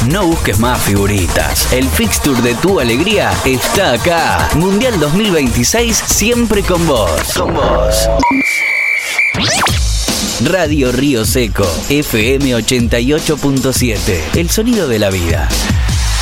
No busques más figuritas. El fixture de tu alegría está acá. Mundial 2026, siempre con vos. Con vos. Radio Río Seco, FM 88.7. El sonido de la vida.